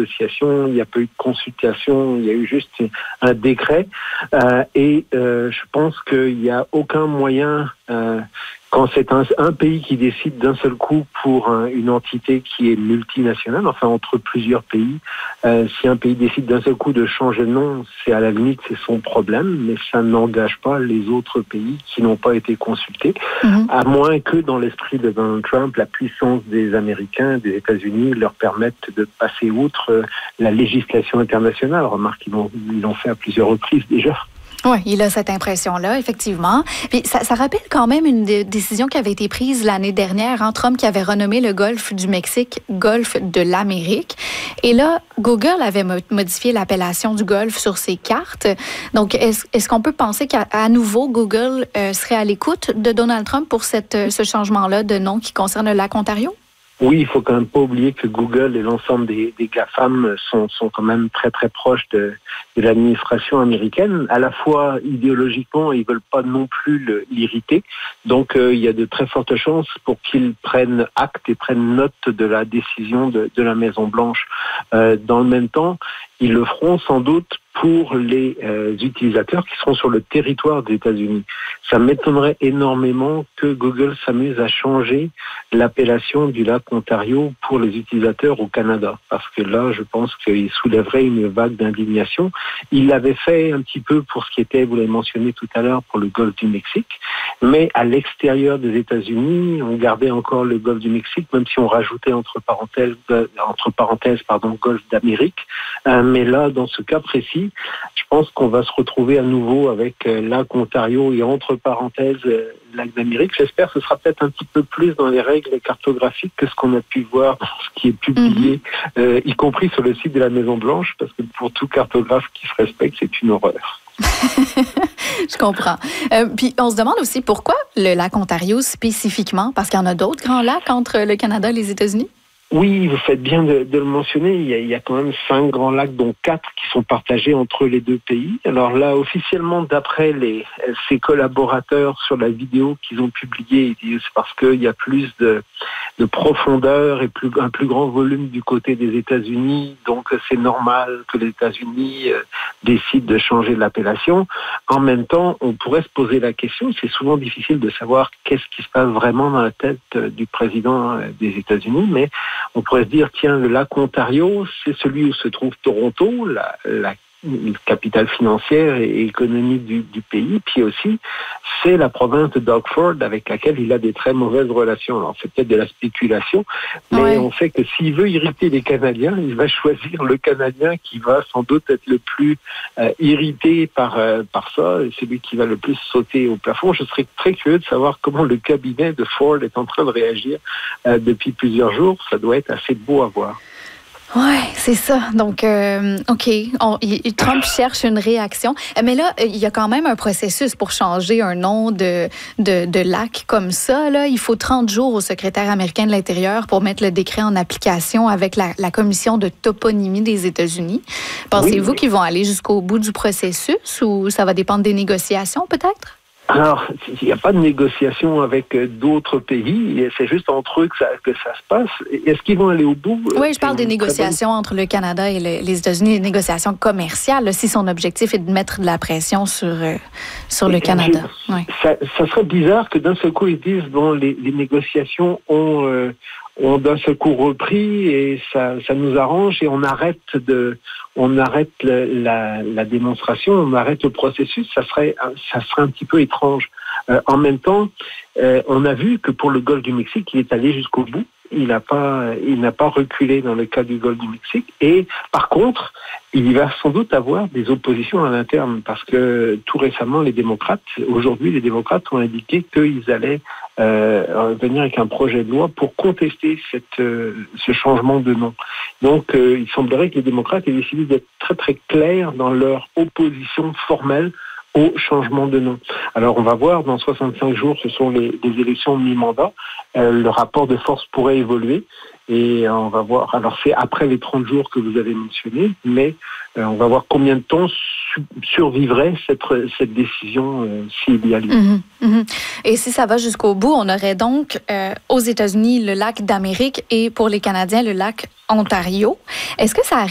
négociation, il n'y a pas eu de consultation, il y a eu juste un décret. Je pense qu'il n'y a aucun moyen, quand c'est un pays qui décide d'un seul coup pour une entité qui est multinationale, enfin entre plusieurs pays, si un pays décide d'un seul coup de changer de nom, c'est à la limite, c'est son problème, mais ça n'engage pas les autres pays qui n'ont pas été consultés, à moins que dans l'esprit de Donald Trump, la puissance des Américains, des États-Unis leur permette de passer outre la législation internationale. Remarque, ils l'ont fait à plusieurs reprises déjà. Oui, il a cette impression-là, effectivement. Puis ça rappelle quand même une décision qui avait été prise l'année dernière, Trump qui avait renommé le golfe du Mexique Golfe de l'Amérique. Et là, Google avait modifié l'appellation du golfe sur ses cartes. Donc, est-ce qu'on peut penser qu'à nouveau, Google serait à l'écoute de Donald Trump pour ce changement-là de nom qui concerne le lac Ontario? Oui, il faut quand même pas oublier que Google et l'ensemble des GAFAM sont quand même très très proches de l'administration américaine. À la fois idéologiquement, ils veulent pas non plus l'irriter. Donc il y a de très fortes chances pour qu'ils prennent acte et prennent note de la décision de la Maison Blanche. Dans le même temps, ils le feront sans doute pour les utilisateurs qui seront sur le territoire des États-Unis. Ça m'étonnerait énormément que Google s'amuse à changer l'appellation du lac Ontario pour les utilisateurs au Canada, parce que là, je pense qu'il soulèverait une vague d'indignation. Il l'avait fait un petit peu pour ce qui était, vous l'avez mentionné tout à l'heure, pour le golfe du Mexique, mais à l'extérieur des États-Unis, on gardait encore le golfe du Mexique, même si on rajoutait entre parenthèses, golfe d'Amérique. Mais là, dans ce cas précis, je pense qu'on va se retrouver à nouveau avec lac Ontario et entre parenthèses lac d'Amérique. J'espère que ce sera peut-être un petit peu plus dans les règles cartographiques que ce qu'on a pu voir dans ce qui est publié, y compris sur le site de la Maison Blanche, parce que pour tout cartographe qui se respecte, c'est une horreur. Je comprends. Puis on se demande aussi pourquoi le lac Ontario spécifiquement, parce qu'il y en a d'autres grands lacs entre le Canada et les États-Unis? Oui, vous faites bien de le mentionner. Il y a quand même 5 grands lacs, dont 4 qui sont partagés entre les deux pays. Alors là, officiellement, d'après ses collaborateurs sur la vidéo qu'ils ont publiée, ils disent parce qu'il y a plus de profondeur et un plus grand volume du côté des États-Unis, donc c'est normal que les États-Unis décident de changer l'appellation. En même temps, on pourrait se poser la question, c'est souvent difficile de savoir qu'est-ce qui se passe vraiment dans la tête du président des États-Unis, mais on pourrait se dire, tiens, le lac Ontario, c'est celui où se trouve Toronto, la capitale financière et économique du pays, puis aussi, c'est la province de Doug Ford avec laquelle il a des très mauvaises relations. Alors, c'est peut-être de la spéculation, mais on sait que s'il veut irriter les Canadiens, il va choisir le Canadien qui va sans doute être le plus irrité par ça, et celui qui va le plus sauter au plafond. Je serais très curieux de savoir comment le cabinet de Ford est en train de réagir depuis plusieurs jours. Ça doit être assez beau à voir. Oui, c'est ça. Donc, OK, Trump cherche une réaction. Mais là, il y a quand même un processus pour changer un nom de lac comme ça. Là. Il faut 30 jours au secrétaire américain de l'Intérieur pour mettre le décret en application avec la commission de toponymie des États-Unis. Pensez-vous qu'ils vont aller jusqu'au bout du processus ou ça va dépendre des négociations, peut-être? Alors, il n'y a pas de négociation avec d'autres pays, c'est juste entre eux que ça se passe. Est-ce qu'ils vont aller au bout? Oui, je parle des négociations entre le Canada et les États-Unis, des négociations commerciales, là, si son objectif est de mettre de la pression sur le Canada. Ça serait bizarre que d'un seul coup, ils disent, bon, les négociations ont d'un seul coup repris et ça nous arrange et on arrête la démonstration, on arrête le processus. Ça serait un petit peu étrange. En même temps, on a vu que pour le golfe du Mexique, il est allé jusqu'au bout. Il n'a pas reculé dans le cas du golfe du Mexique. Et par contre, il va sans doute avoir des oppositions à l'interne parce que tout récemment, aujourd'hui, les démocrates ont indiqué qu'ils allaient venir avec un projet de loi pour contester ce changement de nom. Donc, il semblerait que les démocrates aient décidé d'être très très clairs dans leur opposition formelle au changement de nom. Alors, on va voir, dans 65 jours, ce sont les élections de mi-mandat. Le rapport de force pourrait évoluer et on va voir. Alors, c'est après les 30 jours que vous avez mentionnés, mais on va voir combien de temps survivrait cette décision s'il y a lieu. Et si ça va jusqu'au bout, on aurait donc aux États-Unis le lac d'Amérique et pour les Canadiens, le lac Ontario. Est-ce que ça